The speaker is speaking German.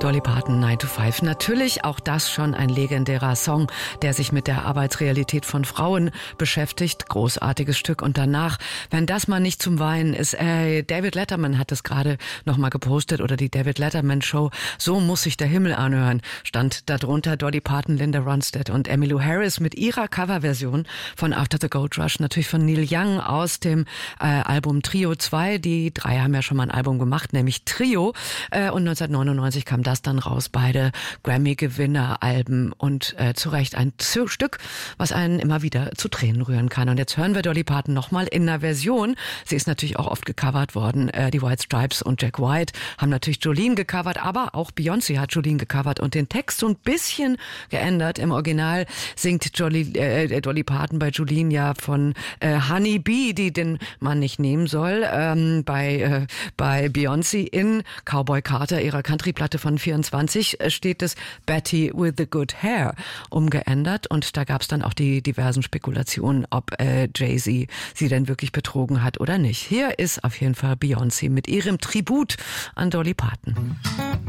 Dolly Parton, 9 to 5. Natürlich auch das schon ein legendärer Song, der sich mit der Arbeitsrealität von Frauen beschäftigt. Großartiges Stück. Und danach, wenn das mal nicht zum Weinen ist, David Letterman hat es gerade nochmal gepostet, oder die David Letterman Show, so muss sich der Himmel anhören, stand darunter Dolly Parton, Linda Ronstadt und Emmylou Harris mit ihrer Coverversion von After the Gold Rush, natürlich von Neil Young aus dem Album Trio 2. Die drei haben ja schon mal ein Album gemacht, nämlich Trio. Und 1999 kam das dann raus. Beide Grammy-Gewinner-Alben und zu Recht ein Stück, was einen immer wieder zu Tränen rühren kann. Und jetzt hören wir Dolly Parton nochmal in einer Version. Sie ist natürlich auch oft gecovert worden. Die White Stripes und Jack White haben natürlich Jolene gecovert, aber auch Beyoncé hat Jolene gecovert und den Text so ein bisschen geändert. Im Original singt Dolly Parton bei Jolene ja von Honey Bee, die den Mann nicht nehmen soll. Bei Beyoncé in Cowboy Carter, ihrer Country-Platte von 24, steht es Betty with the Good Hair umgeändert. Und da gab es dann auch die diversen Spekulationen, ob Jay-Z sie denn wirklich betrogen hat oder nicht. Hier ist auf jeden Fall Beyoncé mit ihrem Tribut an Dolly Parton.